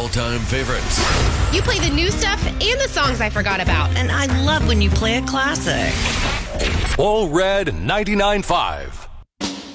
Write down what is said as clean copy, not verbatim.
all-time favorites. You play the new stuff and the songs I forgot about. And I love when you play a classic. All Red 99.5.